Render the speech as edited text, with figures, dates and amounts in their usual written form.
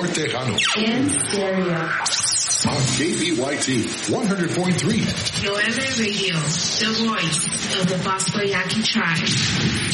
Sabor Tejano. In stereo. On KPYT 100.3. Yoeme Radio, the voice of the Bosco Yaqui tribe.